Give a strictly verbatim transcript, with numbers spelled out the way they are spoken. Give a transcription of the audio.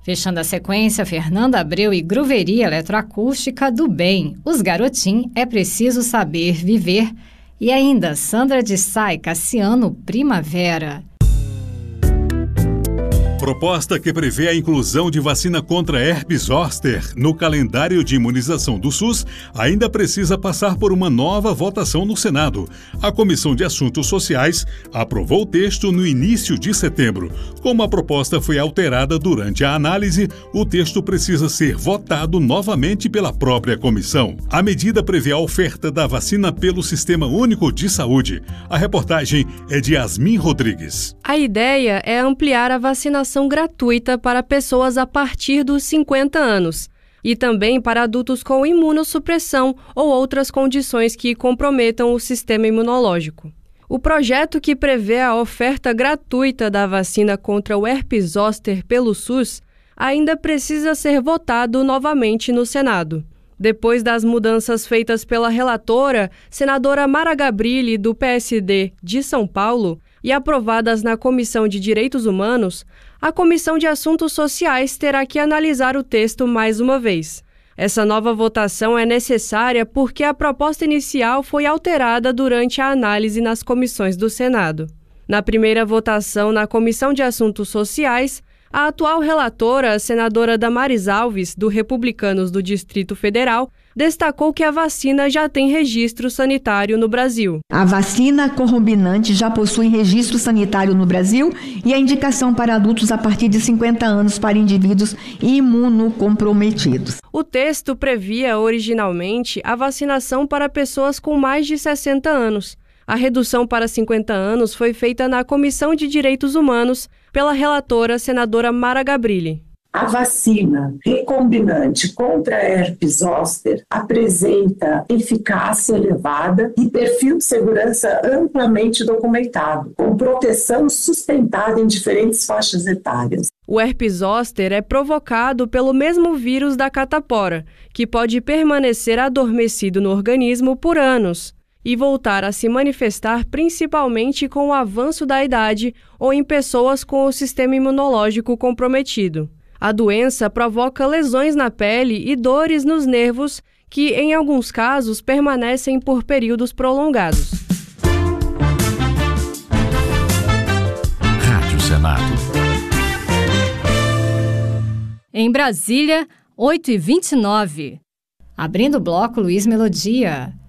Fechando a sequência, Fernanda Abreu e Gruveria Eletroacústica do Bem. Os Garotim, É Preciso Saber Viver. E ainda Sandra de Sá e Cassiano, Primavera. Proposta que prevê a inclusão de vacina contra herpes zoster no calendário de imunização do SUS ainda precisa passar por uma nova votação no Senado. A Comissão de Assuntos Sociais aprovou o texto no início de setembro. Como a proposta foi alterada durante a análise, o texto precisa ser votado novamente pela própria comissão. A medida prevê a oferta da vacina pelo Sistema Único de Saúde. A reportagem é de Yasmin Rodrigues. A ideia é ampliar a vacinação gratuita para pessoas a partir dos cinquenta anos e também para adultos com imunossupressão ou outras condições que comprometam o sistema imunológico. O projeto, que prevê a oferta gratuita da vacina contra o herpes zoster pelo SUS, ainda precisa ser votado novamente no Senado. Depois das mudanças feitas pela relatora, senadora Mara Gabrilli, do P S D de São Paulo, e aprovadas na Comissão de Direitos Humanos, a Comissão de Assuntos Sociais terá que analisar o texto mais uma vez. Essa nova votação é necessária porque a proposta inicial foi alterada durante a análise nas comissões do Senado. Na primeira votação na Comissão de Assuntos Sociais, a atual relatora, a senadora Damares Alves, do Republicanos do Distrito Federal, destacou que a vacina já tem registro sanitário no Brasil. A vacina Combinante já possui registro sanitário no Brasil e a indicação para adultos a partir de cinquenta anos para indivíduos imunocomprometidos. O texto previa originalmente a vacinação para pessoas com mais de sessenta anos. A redução para cinquenta anos foi feita na Comissão de Direitos Humanos pela relatora senadora Mara Gabrilli. A vacina recombinante contra a herpes zoster apresenta eficácia elevada e perfil de segurança amplamente documentado, com proteção sustentada em diferentes faixas etárias. O herpes zoster é provocado pelo mesmo vírus da catapora, que pode permanecer adormecido no organismo por anos e voltar a se manifestar principalmente com o avanço da idade ou em pessoas com o sistema imunológico comprometido. A doença provoca lesões na pele e dores nos nervos que, em alguns casos, permanecem por períodos prolongados. Rádio Senado. Em Brasília, oito e vinte e nove. Abrindo o bloco, Luiz Melodia.